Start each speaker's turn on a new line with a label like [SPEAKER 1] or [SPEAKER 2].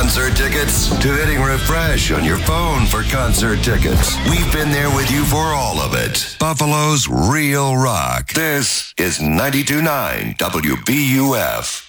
[SPEAKER 1] concert tickets to hitting refresh on your phone for concert tickets. We've been there with you for all of it. Buffalo's Real Rock. This is 92.9 WBUF.